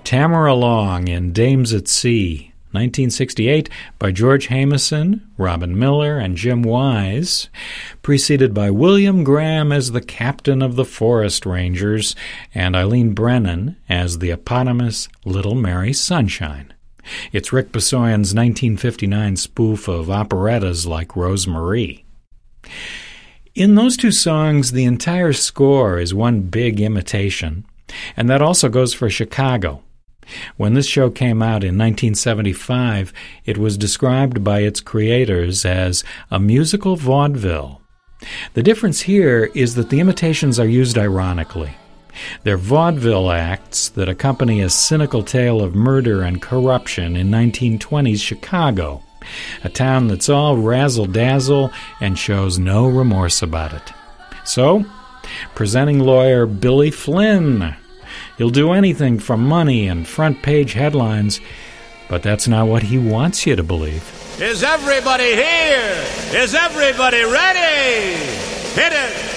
Tamara Long in Dames at Sea, 1968, by George Jameson, Robin Miller, and Jim Wise, preceded by William Graham as the captain of the Forest Rangers and Eileen Brennan as the eponymous Little Mary Sunshine. It's Rick Besoyan's 1959 spoof of operettas like Rose-Marie. In those two songs, the entire score is one big imitation, and that also goes for Chicago. When this show came out in 1975, it was described by its creators as a musical vaudeville. The difference here is that the imitations are used ironically. They're vaudeville acts that accompany a cynical tale of murder and corruption in 1920s Chicago, a town that's all razzle-dazzle and shows no remorse about it. So, presenting lawyer Billy Flynn. He'll do anything for money and front-page headlines, but that's not what he wants you to believe. Is everybody here? Is everybody ready? Hit it!